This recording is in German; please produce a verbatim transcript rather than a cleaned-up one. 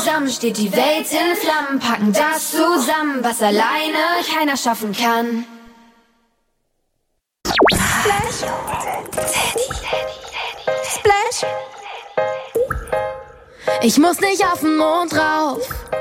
zusammen steht die Welt in Flammen, packen das zusammen, was alleine keiner schaffen kann. Splash. Splash. Ich muss nicht auf den Mond rauf,